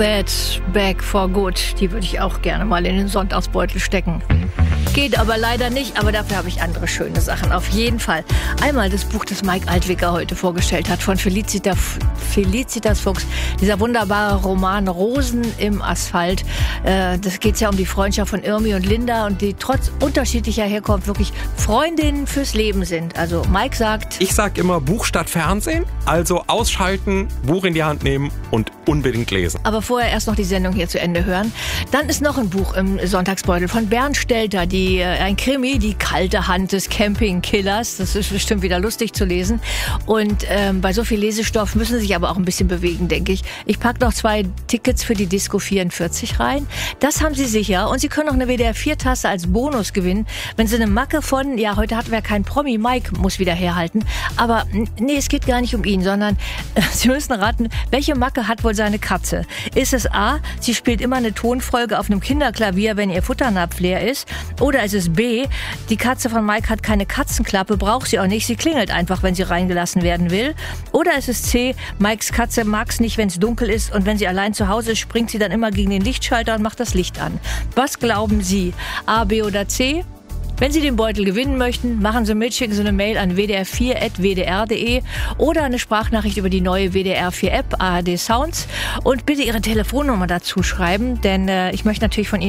Bad Back for Good, die würde ich auch gerne mal in den Sonntagsbeutel stecken. Geht aber leider nicht, aber dafür habe ich andere schöne Sachen, auf jeden Fall. Einmal das Buch, das Mike Altwicker heute vorgestellt hat, von Felicitas Fuchs, dieser wunderbare Roman Rosen im Asphalt. Das geht ja um die Freundschaft von Irmi und Linda und die trotz unterschiedlicher Herkunft wirklich Freundinnen fürs Leben sind. Also Mike sagt... Ich sag immer Buch statt Fernsehen, also ausschalten, Buch in die Hand nehmen und unbedingt lesen. Aber vorher erst noch die Sendung hier zu Ende hören. Dann ist noch ein Buch im Sonntagsbeutel von Bernd Stelter, ein Krimi, die kalte Hand des Campingkillers. Das ist bestimmt wieder lustig zu lesen. Und bei so viel Lesestoff müssen Sie sich aber auch ein bisschen bewegen, denke ich. Ich packe noch 2 Tickets für die Disco 44 rein. Das haben Sie sicher. Und Sie können noch eine WDR 4-Tasse als Bonus gewinnen, wenn Sie eine Macke von, ja, heute hatten wir keinen Promi, Mike muss wieder herhalten. Aber nee, es geht gar nicht um ihn, sondern Sie müssen raten, welche Macke hat wohl seine Katze? Ist es A, sie spielt immer eine Tonfolge auf einem Kinderklavier, wenn ihr Futternapf leer ist? Oder ist es B, die Katze von Mike hat keine Katzenklappe, braucht sie auch nicht, sie klingelt einfach, wenn sie reingelassen werden will? Oder ist es C, Mikes Katze mag's nicht, wenn es dunkel ist und wenn sie allein zu Hause ist, springt sie dann immer gegen den Lichtschalter und macht das Licht an? Was glauben Sie? A, B oder C? Wenn Sie den Beutel gewinnen möchten, machen Sie mit, schicken Sie eine Mail an wdr4@wdr.de oder eine Sprachnachricht über die neue WDR 4 App ARD Sounds und bitte Ihre Telefonnummer dazu schreiben, denn ich möchte natürlich von Ihnen